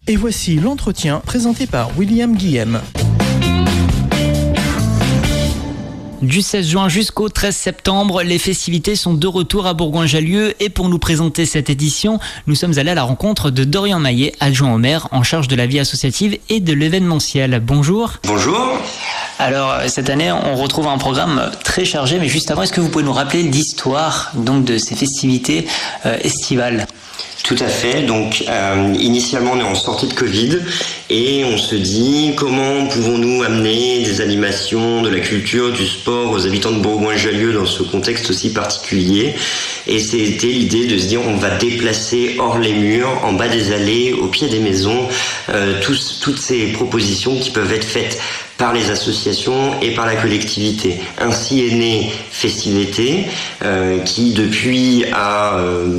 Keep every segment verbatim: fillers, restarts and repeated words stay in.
Et voici l'entretien présenté par William Guillem. Du seize juin jusqu'au treize septembre, les festivités sont de retour à Bourgoin-Jallieu et pour nous présenter cette édition, nous sommes allés à la rencontre de Dorian Maillet, adjoint au maire en charge de la vie associative et de l'événementiel. Bonjour. Bonjour. Alors cette année, on retrouve un programme très chargé, mais juste avant, est-ce que vous pouvez nous rappeler l'histoire donc de ces festivités euh, estivales ? Tout à fait. Donc, euh, initialement, on est en sortie de Covid et on se dit comment pouvons-nous amener des animations, de la culture, du sport aux habitants de Bourgoin-Jallieu dans ce contexte aussi particulier. Et c'était l'idée de se dire on va déplacer hors les murs, en bas des allées, au pied des maisons, euh, tous, toutes ces propositions qui peuvent être faites par les associations et par la collectivité. Ainsi est née Festivité, euh, qui depuis a euh,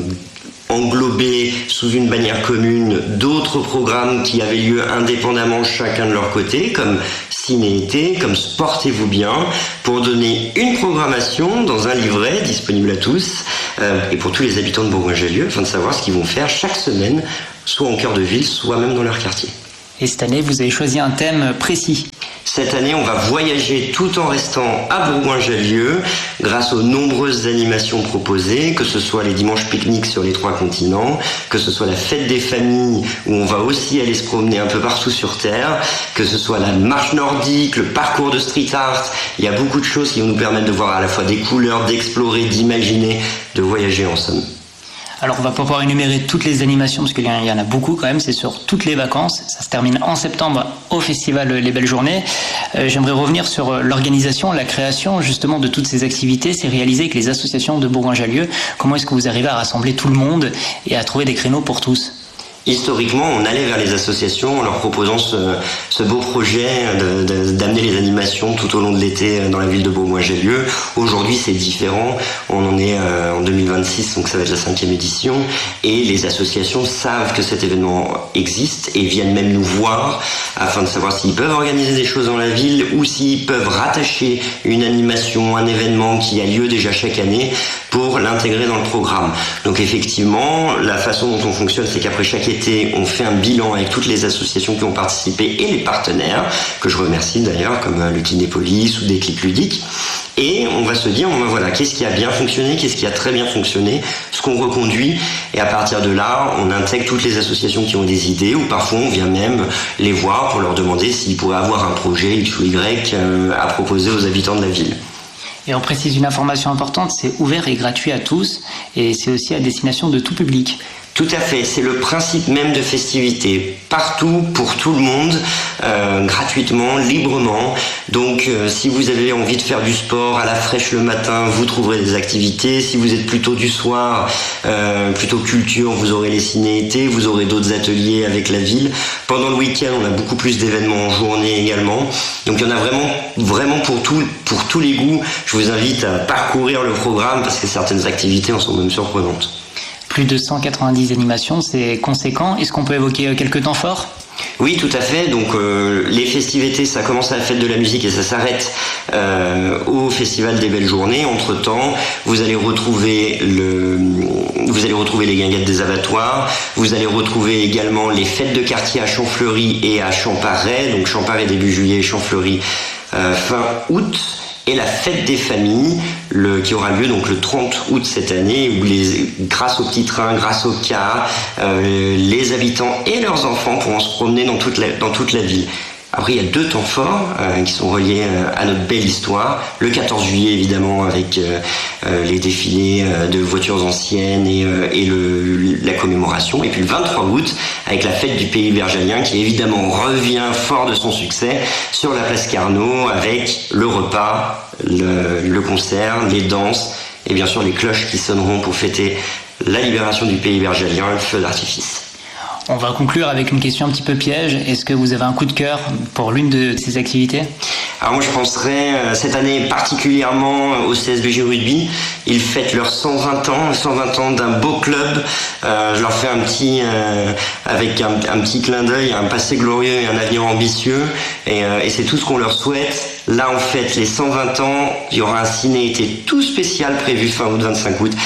englobé sous une bannière commune d'autres programmes qui avaient lieu indépendamment chacun de leur côté, comme Ciné-été, comme Sportez-vous bien, pour donner une programmation dans un livret disponible à tous euh, et pour tous les habitants de Bourgoin-Jallieu, afin de savoir ce qu'ils vont faire chaque semaine, soit en cœur de ville, soit même dans leur quartier. Et cette année, vous avez choisi un thème précis. Cette année, on va voyager tout en restant à Bourgoin-Jallieu grâce aux nombreuses animations proposées, que ce soit les dimanches pique-niques sur les trois continents, que ce soit la fête des familles où on va aussi aller se promener un peu partout sur Terre, que ce soit la marche nordique, le parcours de street art. Il y a beaucoup de choses qui vont nous permettre de voir à la fois des couleurs, d'explorer, d'imaginer, de voyager en somme. Alors on va pas pouvoir énumérer toutes les animations parce qu'il y en a beaucoup quand même, c'est sur toutes les vacances. Ça se termine en septembre au festival Les Belles Journées. Euh, j'aimerais revenir sur l'organisation, la création justement de toutes ces activités. C'est réalisé avec les associations de Bourgoin-Jallieu. Comment est-ce que vous arrivez à rassembler tout le monde et à trouver des créneaux pour tous ? Historiquement, on allait vers les associations en leur proposant ce, ce beau projet de, de, d'amener les animations tout au long de l'été dans la ville de Bourgoin-Jallieu. Aujourd'hui, c'est différent. On en est euh, en deux mille vingt-six, donc ça va être la cinquième édition. Et les associations savent que cet événement existe et viennent même nous voir afin de savoir s'ils peuvent organiser des choses dans la ville ou s'ils peuvent rattacher une animation, un événement qui a lieu déjà chaque année pour l'intégrer dans le programme. Donc effectivement, la façon dont on fonctionne, c'est qu'après chaque été, on fait un bilan avec toutes les associations qui ont participé et les partenaires, que je remercie d'ailleurs, comme le Kinépolis ou Déclic Ludique. Et on va se dire, bon ben voilà, qu'est-ce qui a bien fonctionné, qu'est-ce qui a très bien fonctionné, ce qu'on reconduit. Et à partir de là, on intègre toutes les associations qui ont des idées, ou parfois on vient même les voir pour leur demander s'ils pourraient avoir un projet X ou Y euh, à proposer aux habitants de la ville. Et on précise une information importante, c'est ouvert et gratuit à tous, et c'est aussi à destination de tout public. Tout à fait, c'est le principe même de Festivité, partout, pour tout le monde, euh, gratuitement, librement. Donc euh, si vous avez envie de faire du sport à la fraîche le matin, vous trouverez des activités. Si vous êtes plutôt du soir, euh, plutôt culture, vous aurez les ciné-été, vous aurez d'autres ateliers avec la ville. Pendant le week-end, on a beaucoup plus d'événements en journée également. Donc il y en a vraiment, vraiment pour, tout, pour tous les goûts. Je vous invite à parcourir le programme parce que certaines activités en sont même surprenantes. Plus de cent quatre-vingt-dix animations, c'est conséquent. Est-ce qu'on peut évoquer quelques temps forts ? Oui, tout à fait. Donc euh, les festivités, ça commence à la fête de la musique et ça s'arrête euh, au Festival des Belles Journées. Entre-temps, vous allez retrouver le, vous allez retrouver les guinguettes des abattoirs. Vous allez retrouver également les fêtes de quartier à Champfleury et à Champaret. Donc Champaret début juillet, Champfleury euh, fin août. Et la fête des familles, le, qui aura lieu donc le trente août cette année, où les, grâce au petit train, grâce au car, euh, les habitants et leurs enfants pourront se promener dans toute la, dans toute la ville. Après, il y a deux temps forts euh, qui sont reliés euh, à notre belle histoire. Le quatorze juillet, évidemment, avec euh, euh, les défilés euh, de voitures anciennes et, euh, et le, la commémoration. Et puis le vingt-trois août, avec la fête du pays bergallien, qui évidemment revient fort de son succès sur la place Carnot, avec le repas, le, le concert, les danses et bien sûr les cloches qui sonneront pour fêter la libération du pays bergallien, le feu d'artifice. On va conclure avec une question un petit peu piège. Est-ce que vous avez un coup de cœur pour l'une de ces activités ? Alors moi je penserais euh, cette année particulièrement au C S B J Rugby. Ils fêtent leurs cent vingt ans, cent vingt ans d'un beau club. Euh, je leur fais un petit, euh, avec un, un petit clin d'œil, un passé glorieux et un avenir ambitieux. Et, euh, et c'est tout ce qu'on leur souhaite. Là on fête les cent vingt ans. Il y aura un ciné-été tout spécial prévu fin août, vingt-cinq août.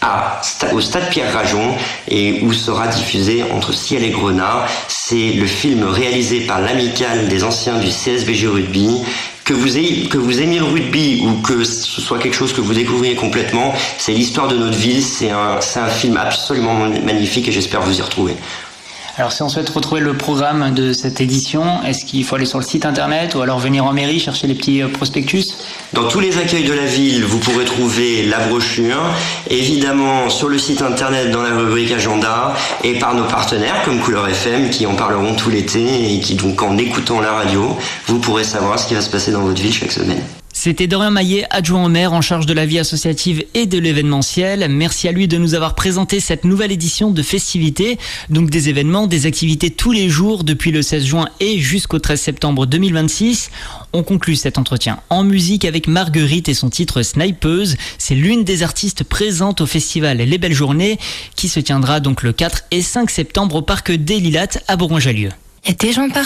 à, au Stade Pierre Rajon et où sera diffusé Entre ciel et grenat. C'est le film réalisé par l'amicale des anciens du C S B G Rugby. Que vous, ayez, que vous aimiez le rugby ou que ce soit quelque chose que vous découvriez complètement, c'est l'histoire de notre ville, c'est un, c'est un film absolument magnifique et j'espère vous y retrouver. Alors si on souhaite retrouver le programme de cette édition, est-ce qu'il faut aller sur le site internet ou alors venir en mairie chercher les petits prospectus ? Dans tous les accueils de la ville, vous pourrez trouver la brochure, évidemment sur le site internet dans la rubrique agenda et par nos partenaires comme Couleur F M qui en parleront tout l'été et qui donc en écoutant la radio, vous pourrez savoir ce qui va se passer dans votre ville chaque semaine. C'était Dorian Maillet, adjoint au maire en charge de la vie associative et de l'événementiel. Merci à lui de nous avoir présenté cette nouvelle édition de festivités. Donc des événements, des activités tous les jours depuis le seize juin et jusqu'au treize septembre deux mille vingt-six. On conclut cet entretien en musique avec Marguerite et son titre Snipeuse. C'est l'une des artistes présentes au festival Les Belles Journées qui se tiendra donc le quatre et cinq septembre au parc des Lilates à Bourgoin-Jallieu. Et tes gens partent.